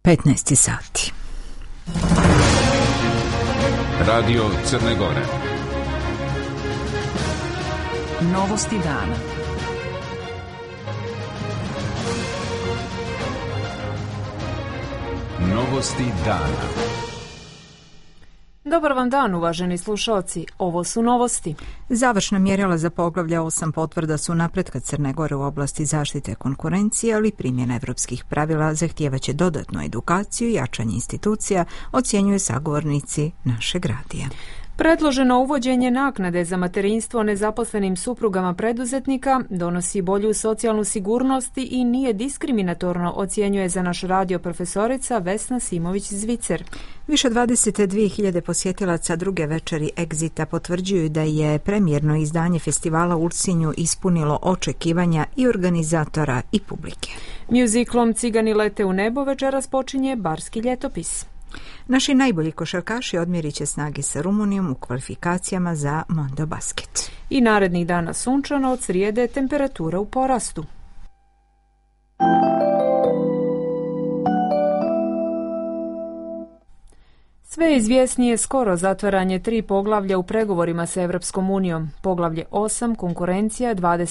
15 sati. Radio Crne Gore. Novosti dana. Novosti dana. Dobar vam dan, uvaženi slušalci. Ovo su novosti. Završna mjerila za poglavlje 8 potvrda su napretka Crne Gore u oblasti zaštite konkurencije, ali primjena evropskih pravila zahtijevaće dodatnu edukaciju i jačanje institucija, ocjenjuju sagovornici našeg radija. Predloženo uvođenje naknade za materinstvo nezaposlenim suprugama preduzetnika donosi bolju socijalnu sigurnost i nije diskriminatorno, ocjenjuje za naš radio profesorica Vesna Simović-Zvicer. Više 22.000 posjetilaca druge večeri Exita potvrđuju da je premijerno izdanje festivala u Ulcinju ispunilo očekivanja i organizatora i publike. Mjuziklom Cigani lete u nebo večeras počinje Barski ljetopis. Naši najbolji košarkaši odmjerit će snage sa Rumunijom u kvalifikacijama za Mondo Basket. I narednih dana sunčano, od srijede temperatura u porastu. Sve je izvjesnije skoro zatvaranje 3 poglavlja u pregovorima sa Evropskom unijom. Poglavlje 8 konkurencija,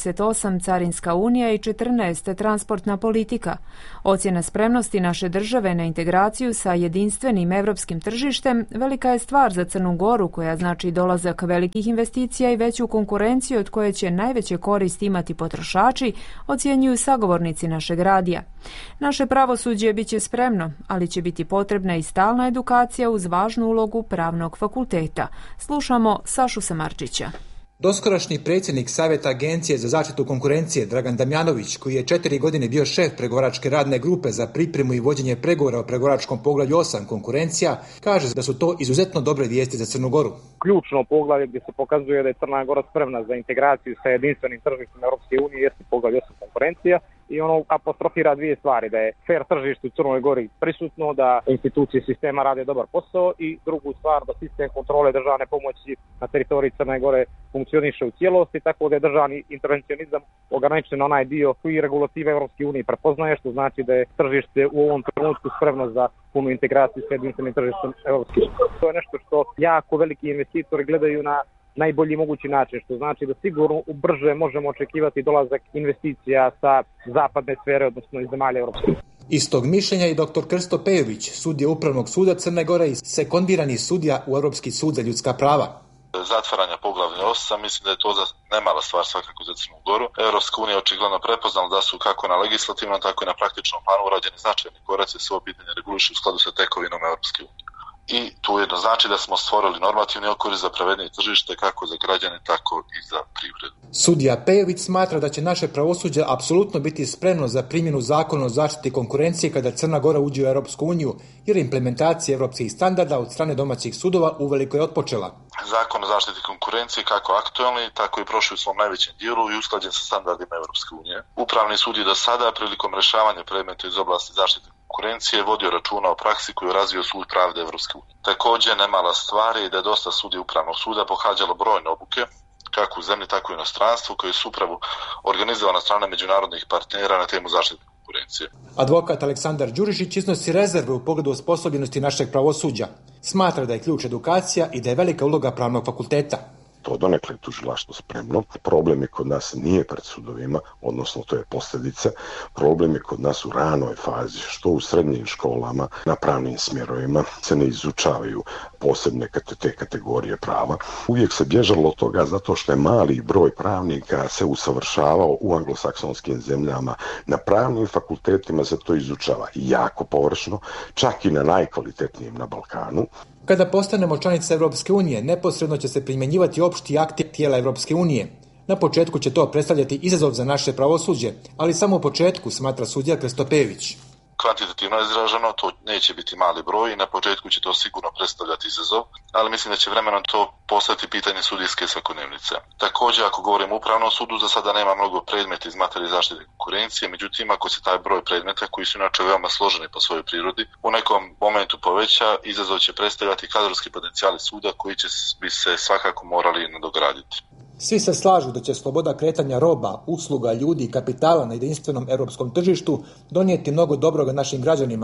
28 carinska unija i 14 transportna politika. Ocjena spremnosti naše države na integraciju sa jedinstvenim evropskim tržištem velika je stvar za Crnu Goru, koja znači dolazak velikih investicija i veću konkurenciju od koje će najveće koristi imati potrošači, ocjenjuju sagovornici našeg radija. Naše pravosuđe bit će spremno, ali će biti potrebna i stalna edukacija uz važnu ulogu pravnog fakulteta. Slušamo Sašu Samarčića. Doskorašnji predsjednik Savjeta Agencije za zaštitu konkurencije Dragan Damjanović, koji je 4 godine bio šef pregovaračke radne grupe za pripremu i vođenje pregovora o pregovaračkom poglavlju 8 konkurencija, kaže da su to izuzetno dobre vijesti za Crnu Goru. Ključno poglavlje gdje se pokazuje da je Crna Gora spremna za integraciju sa jedinstvenim tržištem Europske unije jeste poglavlje 8 konkurencija. I ono apostrofira 2 stvari, da je fair tržište u Crnoj Gori prisutno, da institucije sistema rade dobar posao i drugu stvar, da sistem kontrole državne pomoći na teritoriji Crne Gore funkcioniše u cijelosti, tako da je državni intervencionizam ograničen na onaj dio koji regulative Europske unije prepoznaje, što znači da je tržište u ovom trenutku spremno za punu integraciju s jedinstvenim tržištem Europske unije. To je nešto što jako veliki investitori gledaju na najbolji mogući način, što znači da sigurno brže možemo očekivati dolazak investicija sa zapadne sfere, odnosno iz zemalja Europske unije. Istog mišljenja i dr. Krsto Pejović, sudija Upravnog suda Crne Gore i sekondirani sudija u Europski sud za ljudska prava. Zatvaranja poglavlja 8, mislim da je to nemala stvar svakako za Crnu Goru. Europska unija očigledno prepoznala da su kako na legislativnom, tako i na praktičnom planu urađeni značajni koraci, sve ovo pitanje reguliše u skladu sa tekovinom Europske unije. I tu jedno znači da smo stvorili normativni okvir za pravednije tržište kako za građane, tako i za privredu. Sudija Pejović smatra da će naše pravosuđe apsolutno biti spremno za primjenu zakona o zaštiti konkurencije kada Crna Gora uđe u Europsku uniju, jer implementacija europskih standarda od strane domaćih sudova uveliko je otpočela. Zakon o zaštiti konkurencije kako aktualni, tako i prošli u svom najvećem dijelu i usklađen sa standardima Europske unije. Upravni sud je do sada prilikom rješavanja predmeta iz oblasti zaštite konkurencije vodio računa o praksi koju je razvio Sud pravde Evropske unije. Također nemala stvar je da je dosta sudija Upravnog suda pohađalo brojne obuke, kako u zemlji, tako i u inostranstvu, koje su upravo organizovane strane međunarodnih partnera na temu zaštite konkurencije. Advokat Aleksandar Đurišić iznosi rezerve u pogledu osposobljenosti našeg pravosuđa. Smatra da je ključ edukacija i da je velika uloga pravnog fakulteta. To donekle tužilaštvo spremno. Problem je kod nas nije pred sudovima, odnosno to je posljedica. Problem je kod nas u ranoj fazi, što u srednjim školama, na pravnim smjerovima se ne izučavaju posebne te kategorije prava. Uvijek se bježalo od toga zato što je mali broj pravnika se usavršavao u anglosaksonskim zemljama. Na pravnim fakultetima se to izučava jako površno, čak i na najkvalitetnijim na Balkanu. Kada postanemo članica Europske unije, neposredno će se primjenjivati opšti akti tijela Europske unije. Na početku će to predstavljati izazov za naše pravosuđe, ali samo u početku, smatra sudija Krsto Pejović. Kvantitativno izraženo, to neće biti mali broj i na početku će to sigurno predstavljati izazov, ali mislim da će vremenom to postati pitanje sudijske svakodnevnice. Također, ako govorimo o Upravnom sudu, za sada nema mnogo predmeta iz materije zaštite konkurencije, međutim, ako se taj broj predmeta, koji su inače veoma složeni po svojoj prirodi, u nekom momentu poveća, izazov će predstavljati kadrovski potencijali suda koji bi se svakako morali nadograditi. Svi se slažu da će sloboda kretanja roba, usluga, ljudi i kapitala na jedinstvenom europskom tržištu donijeti mnogo dobroga našim građanima.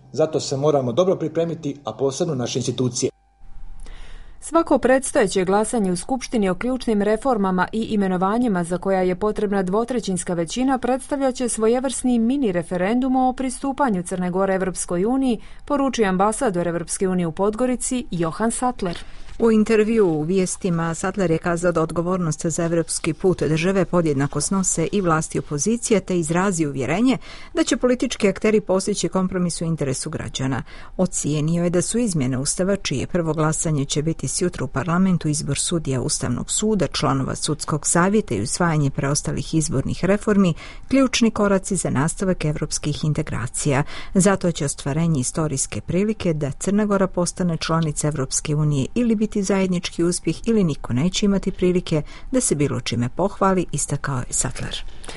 Zato se moramo dobro pripremiti, a posebno naše institucije. Svako predstojeće glasanje u Skupštini o ključnim reformama i imenovanjima za koja je potrebna dvotrećinska većina predstavljaće svojevrsni mini referendum o pristupanju Crne Gore Evropskoj uniji, poručuje ambasador Evropske unije u Podgorici Johan Sattler. U intervju u Vijestima Sattler je kazao da odgovornost za evropski put države podjednako snose i vlasti opozicije, te izrazi uvjerenje da će politički akteri postići kompromis u interesu građana. Ocijenio je da su izmjene Ustava, čije prvo glasanje će biti sjutra u parlamentu, izbor sudija Ustavnog suda, članova sudskog savjeta i usvajanje preostalih izbornih reformi, ključni koraci za nastavak evropskih integracija. Zato će ostvarenje istorijske prilike da Crna Gora postane članica Evropske unije ili biti zajednički uspjeh ili niko neće imati prilike da se bilo čime pohvali, istakao je Sattler.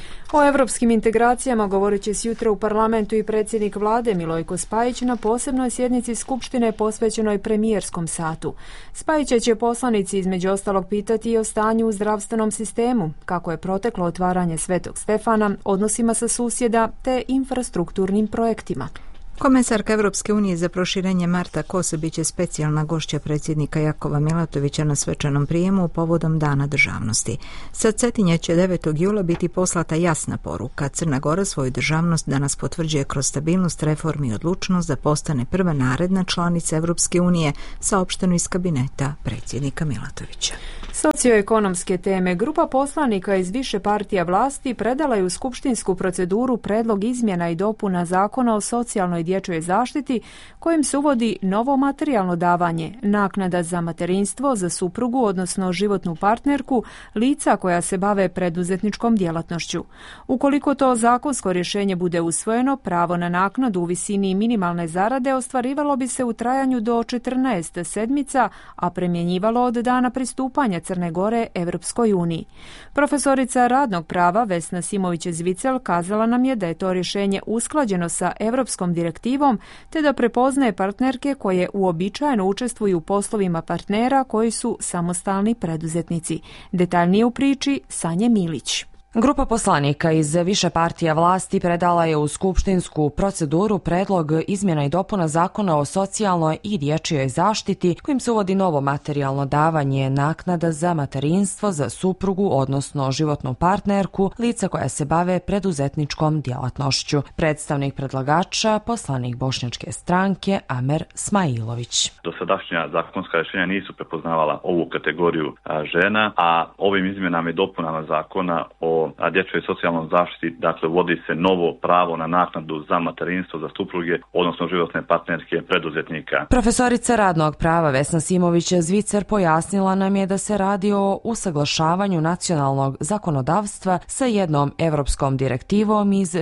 O evropskim integracijama govorit će sjutra u parlamentu i predsjednik vlade Milojko Spajić na posebnoj sjednici Skupštine posvećenoj premijerskom satu. Spajića će poslanici između ostalog pitati i o stanju u zdravstvenom sistemu, kako je proteklo otvaranje Svetog Stefana, odnosima sa susjeda te infrastrukturnim projektima. Komesarka Evropske unije za proširenje Marta Kos biće specijalna gošća predsjednika Jakova Milatovića na svečanom prijemu povodom Dana državnosti. Sa Cetinja će 9. jula biti poslata jasna poruka. Crna Gora svoju državnost danas potvrđuje kroz stabilnost, reformi i odlučnost da postane prva naredna članica Evropske unije, saopšteno iz kabineta predsjednika Milatovića. Socioekonomske teme. Grupa poslanika iz više partija vlasti predala je u skupštinsku proceduru predlog izmjena i dopuna Zakona o socijalnoj dječjoj zaštiti, kojim se uvodi novo materijalno davanje, naknada za materinstvo, za suprugu, odnosno životnu partnerku, lica koja se bave preduzetničkom djelatnošću. Ukoliko to zakonsko rješenje bude usvojeno, pravo na naknadu u visini minimalne zarade ostvarivalo bi se u trajanju do 14 sedmica, a primjenjivalo od dana pristupanja Crne Gore Evropskoj uniji. Profesorica radnog prava Vesna Simović-Zvicel kazala nam je da je to rješenje usklađeno sa europskom direktivom, te da prepoznaje partnerke koje uobičajeno učestvuju u poslovima partnera koji su samostalni preduzetnici. Detaljnije u priči Sanje Milić. Grupa poslanika iz više partija vlasti predala je u skupštinsku proceduru predlog izmjena i dopuna Zakona o socijalnoj i dječjoj zaštiti, kojim se uvodi novo materijalno davanje, naknada za materinstvo, za suprugu, odnosno životnu partnerku, lica koja se bave preduzetničkom djelatnošću. Predstavnik predlagača, poslanik Bošnjačke stranke Amer Smailović. Dosadašnja zakonska rješenja nisu prepoznavala ovu kategoriju žena, a ovim izmjenama i dopunama Zakona o dječjoj socijalnoj zaštiti, dakle, vodi se novo pravo na naknadu za materinstvo, za supruge, odnosno životne partnerke preduzetnika. Profesorica radnog prava Vesna Simović-Zvicer pojasnila nam je da se radi o usaglašavanju nacionalnog zakonodavstva sa jednom evropskom direktivom iz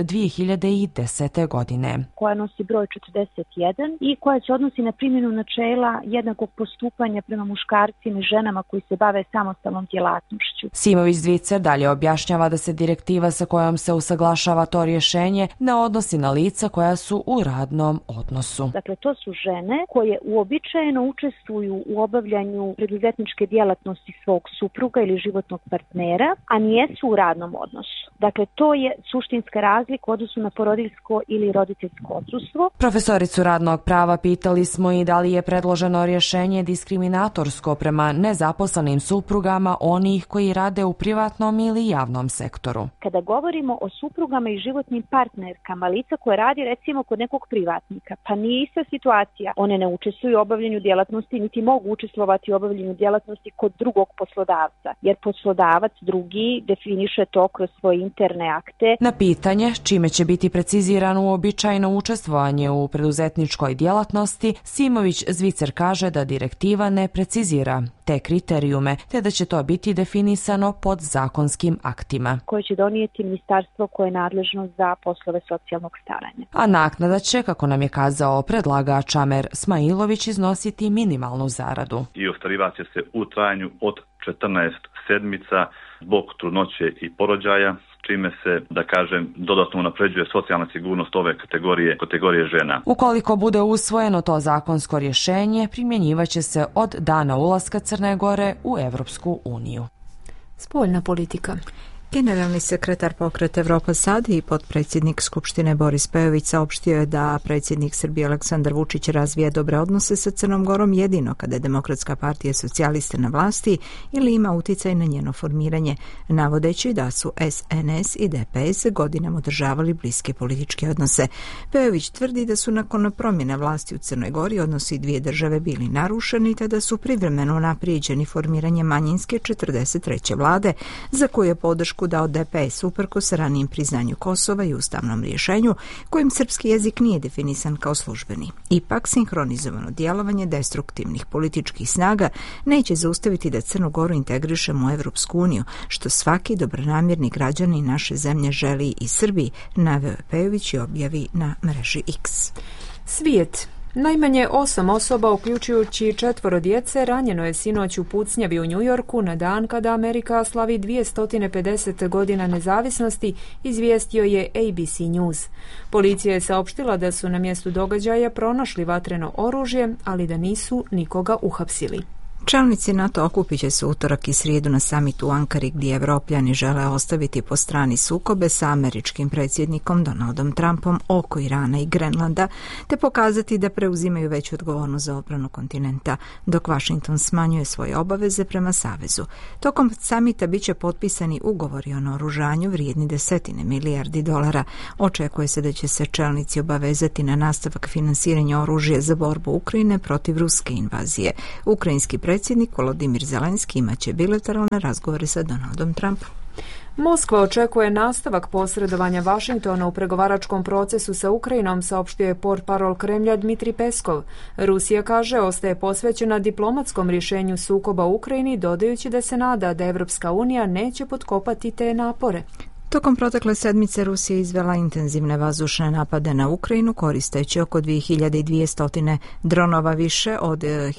2010. godine. Koja nosi broj 41 i koja se odnosi na primjenu načela jednakog postupanja prema muškarcima i ženama koji se bave samostalnom djelatnošću. Simović-Zvicer dalje objašnjava da se direktiva sa kojom se usaglašava to rješenje ne odnosi na lica koja su u radnom odnosu. Dakle, to su žene koje uobičajeno učestvuju u obavljanju preduzetničke djelatnosti svog supruga ili životnog partnera, a nijesu u radnom odnosu. Dakle, to je suštinska razlika u odnosu na porodiljsko ili roditeljsko odsustvo. Profesoricu radnog prava pitali smo i da li je predloženo rješenje diskriminatorsko prema nezaposlenim suprugama onih koji rade u privatnom ili javnom sektoru. Kada govorimo o suprugama i životnim partnerkama, lica koje radi recimo kod nekog privatnika, pa nije ista situacija. One ne učestvuju u obavljanju djelatnosti, niti mogu učestvovati u obavljanju djelatnosti kod drugog poslodavca, jer poslodavac drugi definiše to kroz svoje interne akte. Na pitanje čime će biti precizirano uobičajeno učestvovanje u preduzetničkoj djelatnosti, Simović-Zvicer kaže da direktiva ne precizira te kriterijume, te da će to biti definisano pod zakonskim aktima koje će donijeti ministarstvo koje je nadležno za poslove socijalnog staranja. A naknada će, kako nam je kazao predlagač Amer Smailović, iznositi minimalnu zaradu. I ostvarivat će se u trajanju od 14 sedmica zbog trudnoće i porođaja, čime se, da kažem, dodatno unapređuje socijalna sigurnost ove kategorije žena. Ukoliko bude usvojeno to zakonsko rješenje, primjenjivaće se od dana ulaska Crne Gore u Evropsku uniju. Spoljna politika. Generalni sekretar Pokret Evropa sad i potpredsjednik Skupštine Boris Pejović saopštio je da predsjednik Srbije Aleksandar Vučić razvija dobre odnose sa Crnom Gorom jedino kada je Demokratska partija socijalista na vlasti ili ima uticaj na njeno formiranje, navodeći da su SNS i DPS godinama održavali bliske političke odnose. Pejović tvrdi da su nakon promjene vlasti u Crnoj Gori odnosi dvije države bili narušeni te da su privremeno unaprijeđeni formiranje manjinske 43. vlade za koju je podršku dao DPS uprkos ranijim priznanju Kosova i ustavnom rješenju kojim srpski jezik nije definisan kao službeni. Ipak, sinhronizovano djelovanje destruktivnih političkih snaga neće zaustaviti da Crnu Goru integrišemo u Evropsku uniju, što svaki dobronamjerni građanin naše zemlje želi i Srbiji, naveo Pejović i objavi na mreži X. Svijet. Najmanje 8 osoba, uključujući 4 djece, ranjeno je sinoć u pucnjavi u Njujorku na dan kada Amerika slavi 250 godina nezavisnosti, izvijestio je ABC News. Policija je saopštila da su na mjestu događaja pronašli vatreno oružje, ali da nisu nikoga uhapsili. Čelnici NATO okupit će se utorak i srijedu na samitu u Ankari gdje Evropljani žele ostaviti po strani sukobe sa američkim predsjednikom Donaldom Trumpom oko Irana i Grenlanda te pokazati da preuzimaju veću odgovornost za obranu kontinenta, dok Washington smanjuje svoje obaveze prema savezu. Tokom samita bit će potpisani ugovori o naoružanju vrijedni $10 milijardi. Očekuje se da će se čelnici obavezati na nastavak finansiranja oružja za borbu Ukrajine protiv ruske invazije. Ukrajinski predsjednik Volodimir Zelenski imaće bilateralne razgovore sa Donaldom Trumpom. Moskva očekuje nastavak posredovanja Vašingtona u pregovaračkom procesu sa Ukrajinom, saopštio je portparol Kremlja Dmitrij Peskov. Rusija, kaže, ostaje posvećena diplomatskom rješenju sukoba u Ukrajini, dodajući da se nada da Evropska unija neće potkopati te napore. Tokom protekle sedmice Rusija izvela intenzivne vazdušne napade na Ukrajinu koristeći oko 2200 dronova, više od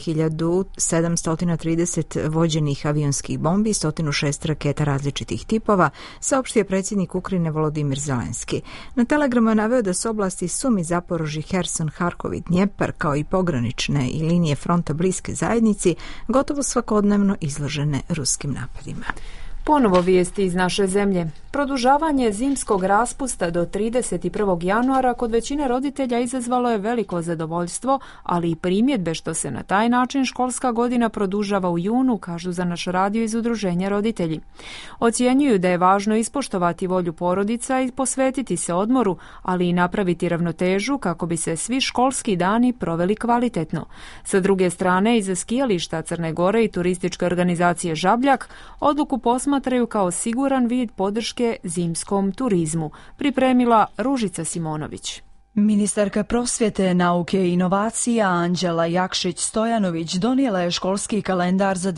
1730 vođenih avionskih bombi i 106 raketa različitih tipova, saopštio je predsjednik Ukrajine Volodimir Zelenski. Na Telegramu je naveo da su oblasti Sumi, Zaporožje, Herson, Harkov i Dnjepar kao i pogranične i linije fronta bliske zajednici gotovo svakodnevno izložene ruskim napadima. Ponovo vijesti iz naše zemlje. Produžavanje zimskog raspusta do 31. januara kod većine roditelja izazvalo je veliko zadovoljstvo, ali i primjedbe što se na taj način školska godina produžava u junu, kažu za naš radio iz Udruženja roditelji. Ocjenjuju da je važno ispoštovati volju porodica i posvetiti se odmoru, ali i napraviti ravnotežu kako bi se svi školski dani proveli kvalitetno. Sa druge strane, iza skijališta Crne Gore i turističke organizacije Žabljak odluku posmatraju kao siguran vid podrške zimskom turizmu, pripremila Ružica Simonović. Ministarka prosvjete, nauke i inovacija Anđela Jakšić-Stojanović donijela je školski kalendar za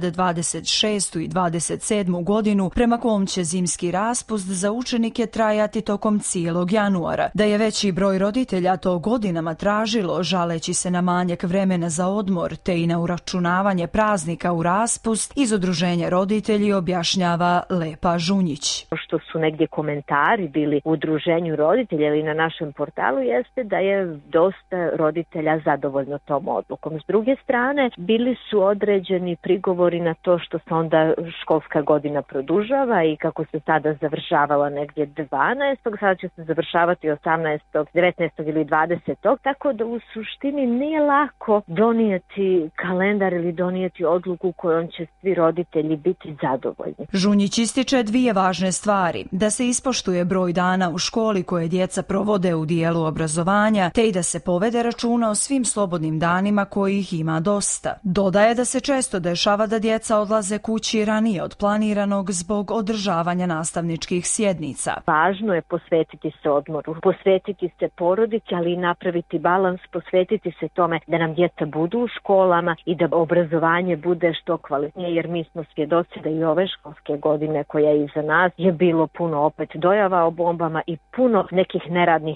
2026. i 2027. godinu prema kom će zimski raspust za učenike trajati tokom cijelog januara. Da je veći broj roditelja to godinama tražilo, žaleći se na manjak vremena za odmor te i na uračunavanje praznika u raspust, iz Udruženja roditelji objašnjava Lepa Žunjić. Što su negdje komentari bili u Udruženju roditelja ili na našem portalu jeste da je dosta roditelja zadovoljno tom odlukom. S druge strane, bili su određeni prigovori na to što se onda školska godina produžava i kako se sada završavala negdje 12. sada će se završavati 18. 19. ili 20. tako da u suštini nije lako donijeti kalendar ili donijeti odluku kojom će svi roditelji biti zadovoljni. Žunjić ističe dvije važne stvari: da se ispoštuje broj dana u školi koje djeca provode u dijelu obrazovanja, te i da se povede računa o svim slobodnim danima kojih ima dosta. Dodaje da se često dešava da djeca odlaze kući ranije od planiranog zbog održavanja nastavničkih sjednica. Važno je posvetiti se odmoru, posvetiti se porodici, ali i napraviti balans, posvetiti se tome da nam djeca budu u školama i da obrazovanje bude što kvalitetnije, jer mi smo svjedoci da i ove školske godine koja je iza nas je bilo puno opet dojava o bombama i puno nekih neradnih dana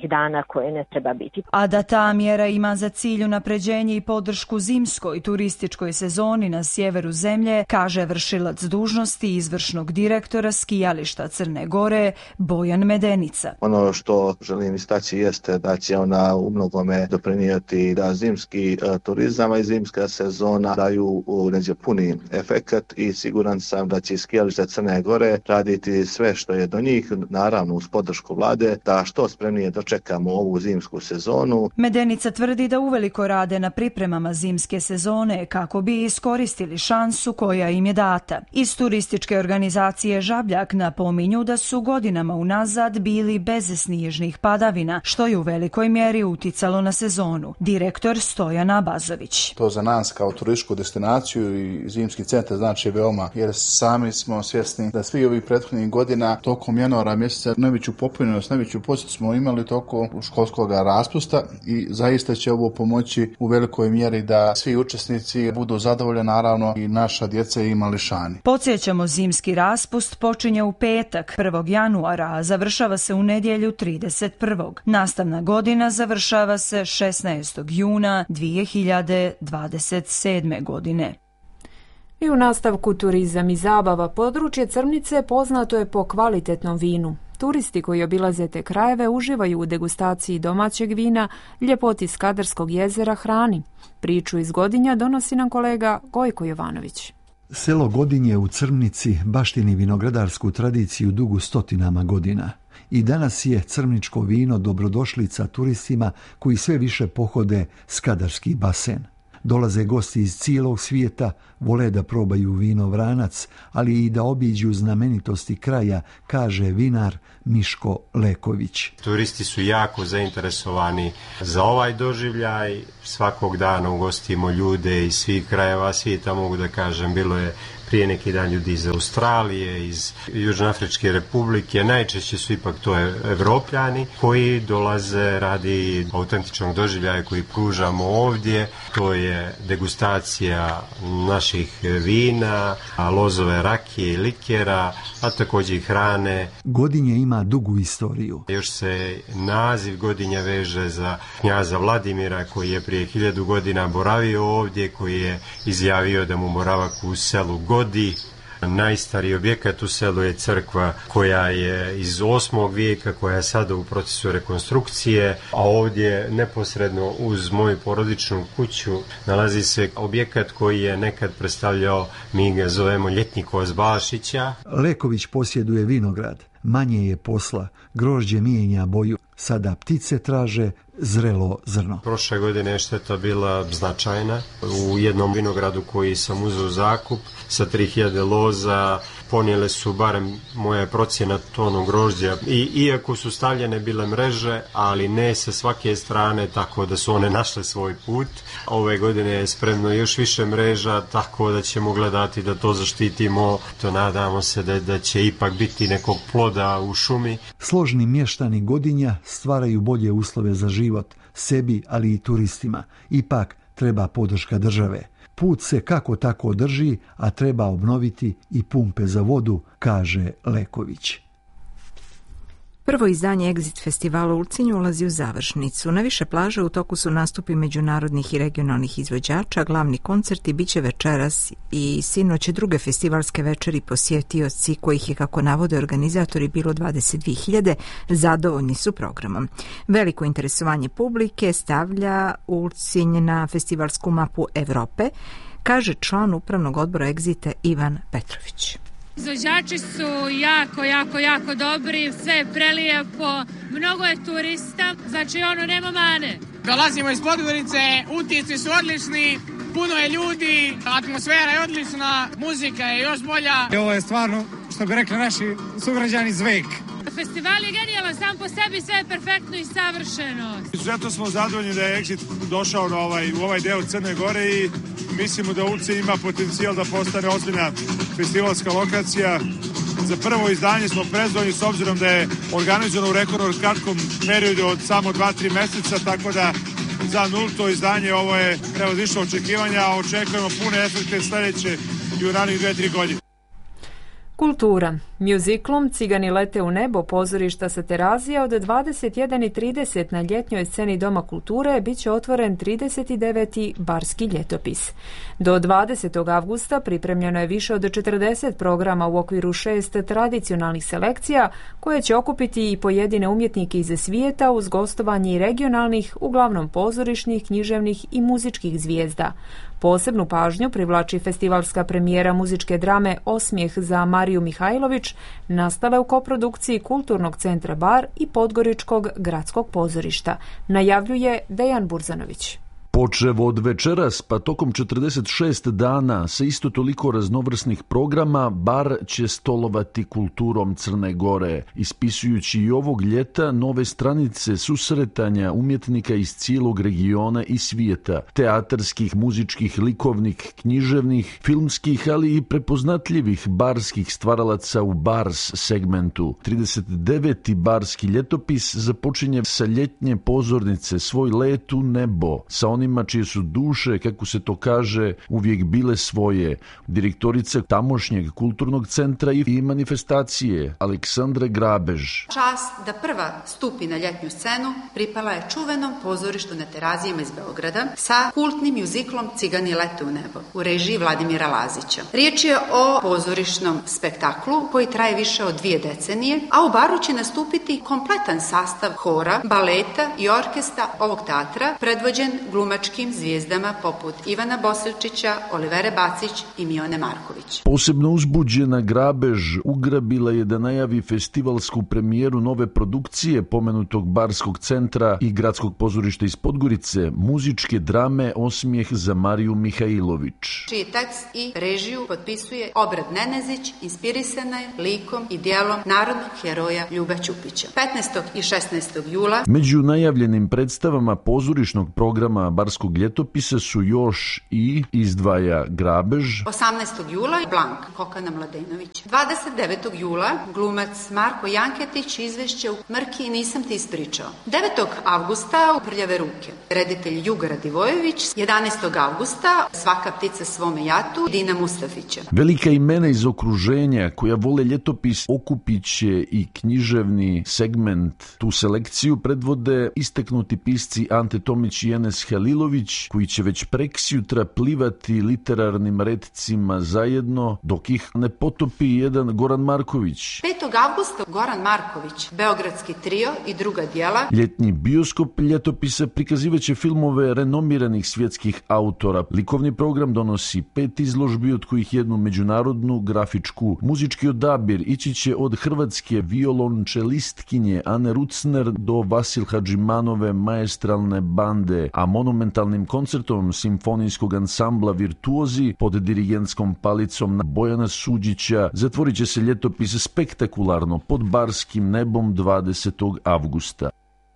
koje ne treba biti. A da ta mjera ima za cilj unapređenje i podršku zimskoj turističkoj sezoni na sjeveru zemlje, kaže vršilac dužnosti izvršnog direktora skijališta Crne Gore Bojan Medenica. Ono što želim istaći jeste da će ona u mnogome doprinijeti da zimski turizam i zimska sezona daju neđe puni efekat i siguran sam da će skijališta Crne Gore raditi sve što je do njih, naravno uz podršku vlade, da što spremnije dočekamo ovu zimsku sezonu. Medenica tvrdi da uveliko rade na pripremama zimske sezone kako bi iskoristili šansu koja im je data. Iz turističke organizacije Žabljak napominju da su godinama unazad bili bez snježnih padavina, što je u velikoj mjeri uticalo na sezonu. Direktor Stojan Abazović. To za nas kao turističku destinaciju i zimski centar znači veoma, jer sami smo svjesni da svi ovih prethodnih godina tokom januara mjeseca najveću popunjenost, najveću posjetu smo imali tokom školskog raspusta i zaista će ovo pomoći u velikoj mjeri da svi učesnici budu zadovoljni, naravno i naša djeca i mališani. Podsjećamo, zimski raspust počinje u petak 1. januara, a završava se u nedjelju 31. Nastavna godina završava se 16. juna 2027. godine. I u nastavku turizam i zabava. Područje Crnice poznato je po kvalitetnom vinu. Turisti koji obilaze te krajeve uživaju u degustaciji domaćeg vina, ljepoti Skadarskog jezera, hrani. Priču iz Godinja donosi nam kolega Gojko Jovanović. Selo Godinje u Crnici baštini vinogradarsku tradiciju dugu stotinama godina. I danas je crničko vino dobrodošlica turistima koji sve više pohode Skadarski basen. Dolaze gosti iz cijelog svijeta, vole da probaju vino Vranac, ali i da obiđu znamenitosti kraja, kaže vinar Miško Leković. Turisti su jako zainteresovani za ovaj doživljaj. Svakog dana ugostimo ljude iz svih krajeva svijeta, mogu da kažem, bilo je prije neki dan ljudi iz Australije, iz Južnoafričke republike, najčešće su ipak to Evropljani koji dolaze radi autentičnog doživljaja koji pružamo ovdje. To je degustacija naših vina, lozove rakije i likera, a također i hrane. Godinje ima dugu istoriju. Još se naziv Godinja veže za knjaza Vladimira koji je prije 1000 godina boravio ovdje, koji je izjavio da mu boravak u selu Godi. Najstariji objekat u selu je crkva koja je iz 8. vijeka, koja je sada u procesu rekonstrukcije, a ovdje neposredno uz moju porodičnu kuću nalazi se objekat koji je nekad predstavljao, mi ga zovemo Ljetnikova Balšića. Leković posjeduje vinograd, manje je posla, grožđe mijenja boju, sada ptice traže zrelo zrno. Prošle godine je šteta bila značajna. U jednom vinogradu koji sam uzeo zakup sa 3000 loza ponijele su, barem moja procjena, tonu grožđa. I iako su stavljene bile mreže, ali ne sa svake strane, tako da su one našle svoj put. Ove godine je spremno još više mreža, tako da ćemo gledati da to zaštitimo. To nadamo se da će ipak biti nekog ploda u šumi. Složni mještani Godinja stvaraju bolje uslove za život, sebi, ali i turistima. Ipak treba podrška države. Put se kako tako drži, a treba obnoviti i pumpe za vodu, kaže Leković. Prvo izdanje Exit festivala u Ulcinju ulazi u završnicu. Na više plaže u toku su nastupi međunarodnih i regionalnih izvođača, glavni koncerti biće večeras i sinoć druge festivalske večeri. Posjetioci, kojih je, kako navode organizatori, bilo 22.000, zadovoljni su programom. Veliko interesovanje publike stavlja Ulcinj na festivalsku mapu Evrope, kaže član upravnog odbora Exita Ivan Petrović. Izvođači su jako dobri, sve je prelijepo, mnogo je turista, znači nema mane. Dolazimo iz Podgorice, utisci su odlični, puno je ljudi, atmosfera je odlična, muzika je još bolja. Ovo je stvarno, što bi rekli naši sugrađani, zvek. Festival je genijalan, sam po sebi sve je perfektno i savršeno. Izuzetno smo zadovoljni da je Exit došao u ovaj deo Crne Gore i mislimo da Ulcinj ima potencijal da postane ozbiljna festivalska lokacija. Za prvo izdanje smo prezadovoljni s obzirom da je organizovano u rekordno kratkom periodu od samo 2-3 mjeseca, tako da za 0. izdanje ovo je prevazišlo očekivanja, a očekujemo pune efekte sljedeće i u ranih 2-3 godine. Kultura. Mjuziklom Cigani lete u nebo pozorišta sa Terazija od 21:30 na ljetnjoj sceni Doma kulture bit će otvoren 39. barski ljetopis. Do 20. avgusta pripremljeno je više od 40 programa u okviru 6 tradicionalnih selekcija koje će okupiti i pojedine umjetnike iz svijeta uz gostovanje i regionalnih, uglavnom pozorišnih, književnih i muzičkih zvijezda. Posebnu pažnju privlači festivalska premijera muzičke drame Osmijeh za Mariju Mihajlović, nastale u koprodukciji Kulturnog centra Bar i Podgoričkog gradskog pozorišta, najavljuje Dejan Burzanović. Počev od večeras pa tokom 46 dana sa isto toliko raznovrsnih programa Bar će stolovati kulturom Crne Gore, ispisujući i ovog ljeta nove stranice susretanja umjetnika iz cijelog regiona i svijeta, teatarskih, muzičkih, likovnih, književnih, filmskih, ali i prepoznatljivih barskih stvaralaca u Bars segmentu. 39. barski ljetopis započinje sa ljetnje pozornice Svoj let u nebo, sa onima čije su duše, kako se to kaže, uvijek bile svoje. Direktorica tamošnjeg kulturnog centra i manifestacije Aleksandra Grabež. Čast da prva stupi na ljetnju scenu pripala je čuvenom pozorištu na Terazijama iz Beograda sa kultnim mjuziklom Cigani lete u nebo u režiji Vladimira Lazića. Riječ je o pozorišnom spektaklu koji traje više od 2 decenije, a u Baru će nastupiti kompletan sastav hora, baleta i orkestra ovog teatra, predvođen glumačkim zvijezdama poput Ivana Bosilčića, Olivere Bacić i Mione Marković. Posebno uzbuđena Grabež ugrabila je da najavi festivalsku premijeru nove produkcije pomenutog barskog centra i gradskog pozorišta iz Podgorice, muzičke drame Osmijeh za Mariju Mihajlović, čiji tekst i režiju potpisuje Obrad Nenezić, inspirisana je likom i dijelom narodnog heroja Ljube Ćupića. 15. i 16. jula među najavljenim predstavama pozorišnog programa barskog ljetopisa su još i izdvaja Grabež. 18. jula Blank Kokana Mladenović. 29. jula glumac Marko Janketić izvešće u Mrki nisam ti ispričao. 9. avgusta u Prljave ruke reditelj Juga Radivojević. 11. avgusta Svaka ptica svome jatu Dina Mustafića. Velika imena iz okruženja koja vole ljetopis okupit će i književni segment. Tu selekciju predvode istaknuti pisci Ante Tomić i Enes Halilović, koji će već preksjutra plivati literarnim retcima zajedno, dok ih ne potopi jedan Goran Marković. 5. avgusta Goran Marković, Beogradski trio i druga djela. Ljetni bioskop ljetopisa prikazivaće filmove renomiranih svjetskih autora. Likovni program donosi 5 izložbi, od kojih jednu međunarodnu grafičku. Muzički odabir ići će od hrvatske violončelistkinje Ane Rucner do Vasil Hadžimanove maestralne bande, a monumentalnim koncertom simfonijskog ansambla Virtuozi pod dirigentskom palicom Bojana Suđića zatvorit će se ljetopis spektakularno pod barskim nebom 20. avgusta.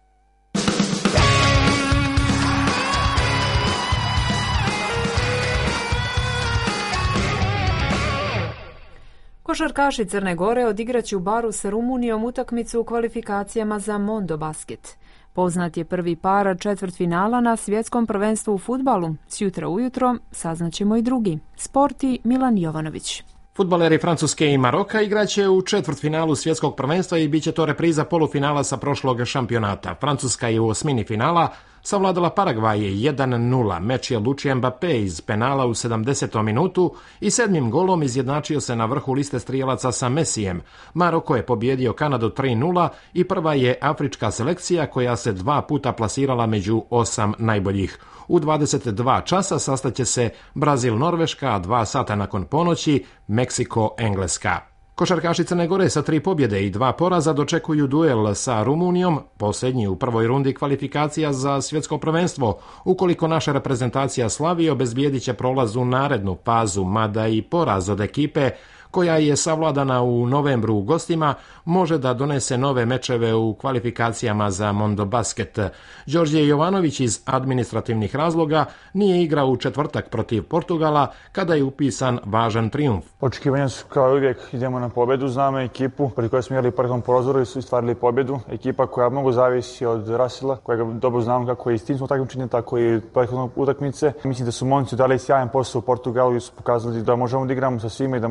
Košarkaši Crne Gore odigraće u Baru sa Rumunijom utakmicu u kvalifikacijama za Mondo Basket. Poznat je prvi par četvrtfinala na svjetskom prvenstvu u fudbalu. Sjutra ujutro saznaćemo i drugi. Sporti Milan Jovanović. Fudbaleri Francuske i Maroka igraće u četvrtfinalu svjetskog prvenstva i bit će to repriza polufinala sa prošlog šampionata. Francuska je u osmini finala savladala Paragvaje 1-0. Meč je lučio Mbappé iz penala u 70. minutu i 7. golom izjednačio se na vrhu liste strijelaca sa Messijem. Maroko je pobjedio Kanadu 3-0 i prva je afrička selekcija koja se 2 puta plasirala među 8 najboljih. U 22 časa sastaće se Brazil-Norveška, a 2 sata nakon ponoći Meksiko-Engleska. Košarkaši Crne Gore sa 3 pobjede i 2 poraza dočekuju duel sa Rumunijom, posljednji u prvoj rundi kvalifikacija za svjetsko prvenstvo. Ukoliko naša reprezentacija slavi, obezbijedit će prolaz u narednu fazu, mada i poraz od ekipe koja je savladana u novembru u gostima, može da donese nove mečeve u kvalifikacijama za Mondo Basket. Đorđe Jovanović iz administrativnih razloga nije igrao u četvrtak protiv Portugala kada je upisan važan trijumf. Očekivanja su kao uvijek, idemo na pobjedu, znamo ekipu protiv koje smo igrali u prvom prozor i su ostvarili pobjedu. Ekipa koja mnogo zavisi od Rasila, kojega dobro znamo kako je iz timskog takmičenja, tako i prethodne utakmice. Mislim da su momci dali sjajan posao u Portugalu i su pokazali da možemo da igramo sa svima i da možemo da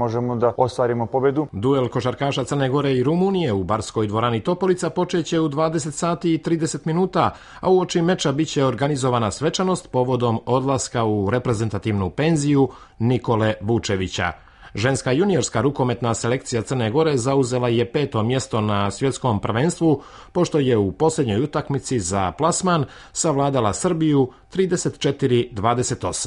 da ostvarimo pobedu. Duel košarkaša Crne Gore i Rumunije u barskoj dvorani Topolica počeće u 20 sati i 30 minuta, a uoči meča biće organizovana svečanost povodom odlaska u reprezentativnu penziju Nikole Vučevića. Ženska juniorska rukometna selekcija Crne Gore zauzela je 5. mjesto na svjetskom prvenstvu, pošto je u posljednjoj utakmici za plasman savladala Srbiju 34-28.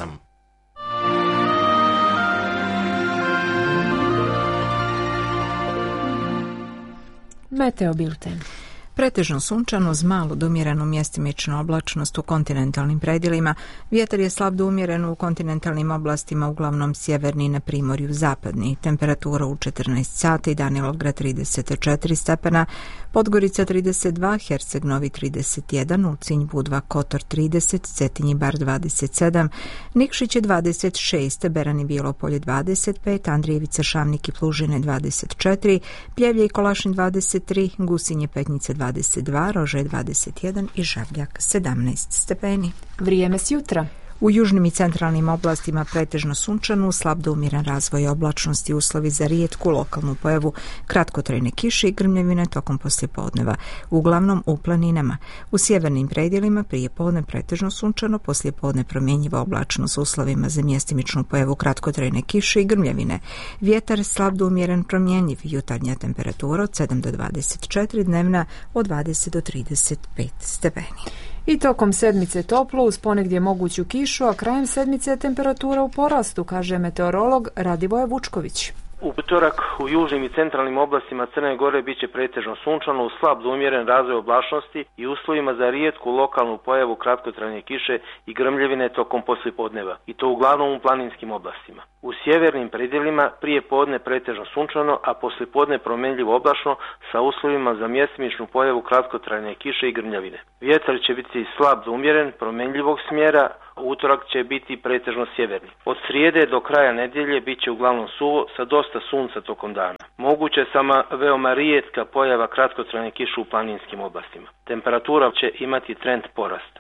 Meteo bilten. Pretežno sunčano uz malu do umjerenu mjestimičnu oblačnost u kontinentalnim predjelima. Vjetar je slab do umjeren u kontinentalnim oblastima, uglavnom sjeverni, na primorju zapadni. Temperatura u 14 sati, Danilovgrad 34 stepena, Podgorica 32, Herceg Novi 31, Ulcinj Budva Kotor 30, Cetinji Bar 27, Nikšić je 26, Berani Bilopolje 25, Andrijevica, Šavnik i Plužine 24, Pljevlje i Kolašin 23, Gusinje, Petnice 22, Rože 21 i Žabljak 17 stepeni. Vrijeme s jutra. U južnim i centralnim oblastima pretežno sunčano, slab do umjeren razvoj oblačnosti, uslovi za rijetku lokalnu pojavu kratkotrajne kiše i grmljevine tokom poslijepodneva, uglavnom u planinama. U sjevernim predjelima prije podne pretežno sunčano, poslijepodne promjenjiva oblačnost s uslovima za mjestimičnu pojavu kratkotrajne kiše i grmljevine. Vjetar slab do umjeren promjenjiv, jutarnja temperatura od 7 do 24, dnevna od 20 do 35 stepeni. I tokom sedmice toplo uz ponegdje moguću kišu, a krajem sedmice je temperatura u porastu, kaže meteorolog Radivoje Vučković. U utorak u južnim i centralnim oblastima Crne Gore bit će pretežno sunčano uz slab do umjeren razvoj oblačnosti i uslovima za rijetku lokalnu pojavu kratkotrajne kiše i grmljevine tokom poslijepodneva, i to uglavnom u planinskim oblastima. U sjevernim predjelima prije podne pretežno sunčano, a poslijepodne promjenljivo oblačno sa uslovima za mjestimičnu pojavu kratkotrajne kiše i grmljavine. Vjetar će biti slab do umjeren, promjenljivog smjera, utorak će biti pretežno sjeverni. Od srijede do kraja nedjelje bit će uglavnom suvo sa dosta sunca tokom dana. Moguće sama veoma rijetka pojava kratkotrajne kiše u planinskim oblastima. Temperatura će imati trend porasta.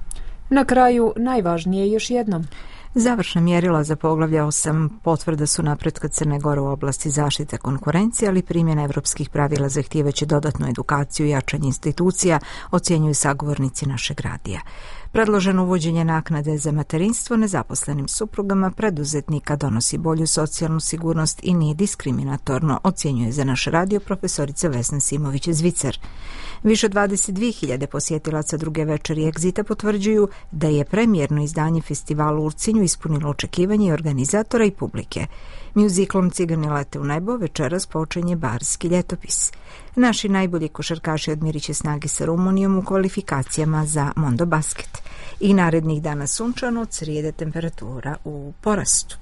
Na kraju najvažnije još jednom. Završna mjerila za poglavlje 8 potvrda su napretka Crne Gore u oblasti zaštite konkurencije, ali primjena evropskih pravila zahtijevaće dodatnu edukaciju i jačanje institucija, ocjenjuju sagovornici našeg radija. Predloženo uvođenje naknade za materinstvo nezaposlenim suprugama preduzetnika donosi bolju socijalnu sigurnost i nije diskriminatorno, ocjenjuje za naš radio profesorica Vesna Simović-Zvicer. Više od 22.000 posjetilaca druge večeri Egzita potvrđuju da je premijerno izdanje festivala u Urcinju ispunilo očekivanje i organizatora i publike. Mjuziklom Cigani lete u nebo večeras počinje barski ljetopis. Naši najbolji košarkaši odmjerit će snage sa Rumunijom u kvalifikacijama za Mondo Basket. I narednih dana sunčano, od srijede temperatura u porastu.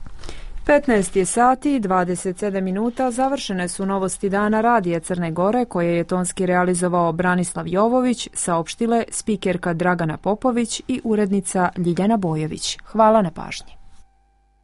15 je sati i 27 minuta, završene su novosti dana Radija Crne Gore koje je tonski realizovao Branislav Jovović, saopštile spikerka Dragana Popović i urednica Ljiljana Bojović. Hvala na pažnji.